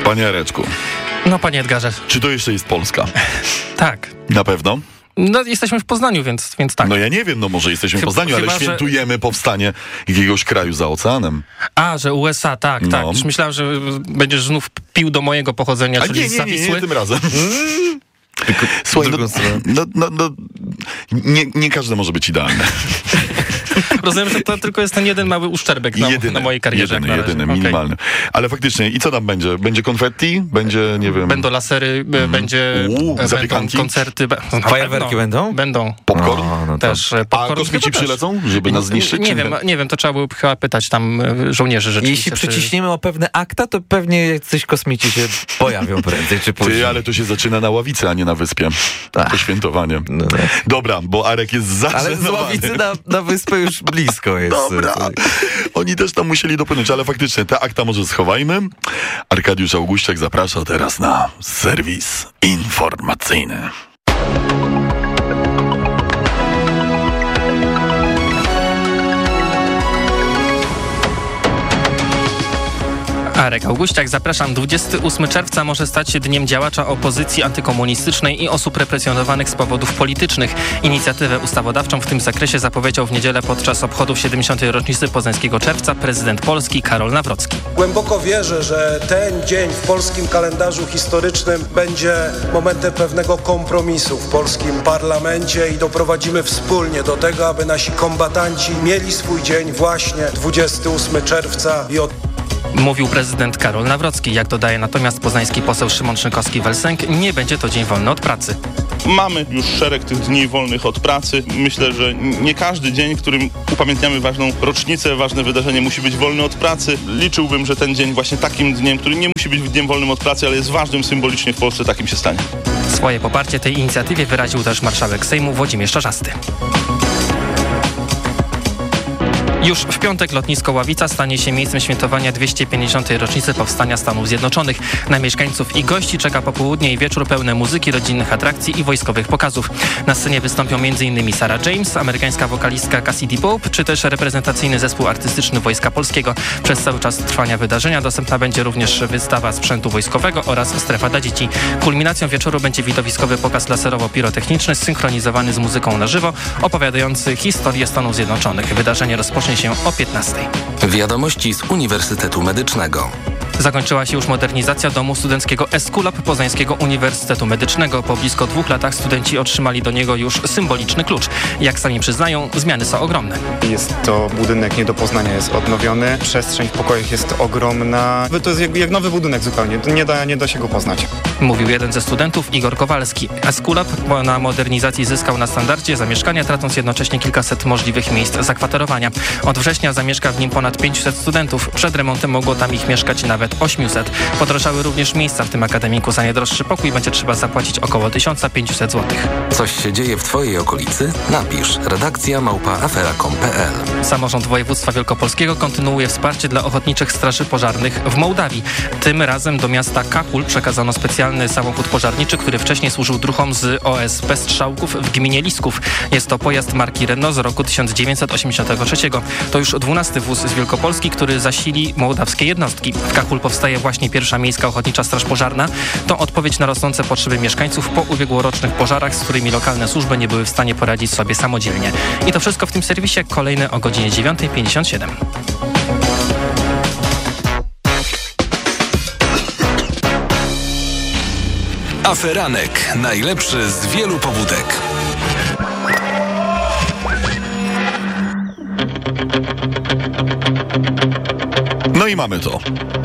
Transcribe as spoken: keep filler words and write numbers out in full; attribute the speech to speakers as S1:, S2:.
S1: Panie Areczku.
S2: No, panie Edgarze.
S1: Czy to jeszcze jest Polska?
S2: Tak.
S1: Na pewno?
S2: No, jesteśmy w Poznaniu, więc, więc tak.
S1: No ja nie wiem, no może jesteśmy w
S2: Chyba-
S1: Poznaniu, ale
S2: chyba, że-
S1: świętujemy powstanie jakiegoś kraju za oceanem.
S2: A, że U S A, tak, tak.
S1: No.
S2: Już myślałem, że będziesz znów pił do mojego pochodzenia,
S1: A
S2: czyli
S1: nie,
S2: z
S1: nie, nie,
S2: Zawisły.
S1: nie, tym razem. Słuchaj, no, no, no, no nie, nie każde może być idealne.
S2: Rozumiem, że to tylko jest ten jeden mały uszczerbek na,
S1: Jedyny,
S2: na mojej karierze.
S1: jedyny,
S2: jak na razie.
S1: jedyny,
S2: Okej.
S1: minimalny. Ale faktycznie, i co tam będzie? Będzie konfetti? Będzie, nie wiem...
S2: Będą lasery, mm. będzie
S1: Uuu,
S2: będą
S1: zapiekanki?
S2: koncerty. Be, no,
S3: Fajerwerki będą?
S2: Będą.
S1: Popcorn?
S3: O, no to...
S2: Też e,
S1: A
S2: popcorn
S1: kosmici
S2: chyba też.
S1: przylecą, żeby nas zniszczyć?
S2: Nie
S1: czy
S2: wiem, nie wiem, to trzeba było chyba pytać tam e, żołnierzy rzeczywiście.
S3: Jeśli
S2: czy-
S3: przyciśniemy o pewne akta, to pewnie jacyś kosmici się pojawią prędzej czy później.
S1: Ty, ale to się zaczyna na ławicy, a nie na wyspie.
S3: Tak.
S1: To świętowanie.
S3: No, no.
S1: Dobra, bo Arek jest
S3: Ale z
S1: zażenowany.
S3: ławicy na, na wyspę już blisko jest.
S1: Dobra. Oni też tam musieli dopłynąć, ale faktycznie te akta może schowajmy. Arkadiusz Auguściak zaprasza teraz na serwis informacyjny.
S2: Arek Auguściak, zapraszam. dwudziestego ósmego czerwca może stać się dniem działacza opozycji antykomunistycznej i osób represjonowanych z powodów politycznych. Inicjatywę ustawodawczą w tym zakresie zapowiedział w niedzielę podczas obchodów siedemdziesiątej rocznicy poznańskiego czerwca prezydent Polski Karol Nawrocki.
S4: Głęboko wierzę, że ten dzień w polskim kalendarzu historycznym będzie momentem pewnego kompromisu w polskim parlamencie i doprowadzimy wspólnie do tego, aby nasi kombatanci mieli swój dzień właśnie dwudziestego ósmego czerwca i od
S2: Mówił prezydent Karol Nawrocki. Jak dodaje natomiast poznański poseł Szymon Szynkowski-Welsenk, nie będzie to dzień wolny od pracy.
S5: Mamy już szereg tych dni wolnych od pracy. Myślę, że nie każdy dzień, w którym upamiętniamy ważną rocznicę, ważne wydarzenie, musi być wolny od pracy. Liczyłbym, że ten dzień właśnie takim dniem, który nie musi być dniem wolnym od pracy, ale jest ważnym symbolicznie w Polsce, takim się stanie.
S2: Swoje poparcie tej inicjatywie wyraził też marszałek Sejmu Włodzimierz Czarzasty. Już w piątek lotnisko Ławica stanie się miejscem świętowania dwieście pięćdziesiątej rocznicy powstania Stanów Zjednoczonych. Na mieszkańców i gości czeka popołudnie i wieczór pełne muzyki, rodzinnych atrakcji i wojskowych pokazów. Na scenie wystąpią m.in. Sarah James, amerykańska wokalistka Cassidy Pope, czy też reprezentacyjny zespół artystyczny Wojska Polskiego. Przez cały czas trwania wydarzenia dostępna będzie również wystawa sprzętu wojskowego oraz strefa dla dzieci. Kulminacją wieczoru będzie widowiskowy pokaz laserowo-pirotechniczny zsynchronizowany z muzyką na żywo, opowiadający historię Stanów Zjednoczonych. Wydarzenie rozpocznie się o piętnastej.
S6: Wiadomości z Uniwersytetu Medycznego.
S2: Zakończyła się już modernizacja domu studenckiego Eskulap Poznańskiego Uniwersytetu Medycznego. Po blisko dwóch latach studenci otrzymali do niego już symboliczny klucz. Jak sami przyznają, zmiany są ogromne.
S7: Jest to budynek nie do poznania, jest odnowiony. Przestrzeń w pokojach jest ogromna. To jest jak, jak nowy budynek zupełnie. Nie da, nie da się go poznać.
S2: Mówił jeden ze studentów, Igor Kowalski. Eskulap na modernizacji zyskał na standardzie zamieszkania, tracąc jednocześnie kilkaset możliwych miejsc zakwaterowania. Od września zamieszka w nim ponad pięćset studentów. Przed remontem mogło tam ich mieszkać nawet osiemset. Podrożały również miejsca w tym akademiku. Za najdroższy pokój będzie trzeba zapłacić około tysiąc pięćset złotych.
S6: Coś się dzieje w Twojej okolicy? Napisz redakcja małpa afera kropka com kropka pe el.
S2: Samorząd województwa wielkopolskiego kontynuuje wsparcie dla ochotniczych straży pożarnych w Mołdawii. Tym razem do miasta Kakul przekazano specjalny samochód pożarniczy, który wcześniej służył druhom z O S P Strzałków w gminie Lisków. Jest to pojazd marki Renault z roku tysiąc dziewięćset osiemdziesiątego trzeciego. To już dwunasty wóz z Wielkopolski, który zasili mołdawskie jednostki. W Kakul powstaje właśnie pierwsza miejska ochotnicza straż pożarna. To odpowiedź na rosnące potrzeby mieszkańców po ubiegłorocznych pożarach, z którymi lokalne służby nie były w stanie poradzić sobie samodzielnie. I to wszystko w tym serwisie. Kolejny o godzinie dziewiątej pięćdziesiąt siedem.
S6: Aferanek. Najlepszy z wielu pobudek.
S1: No i mamy to.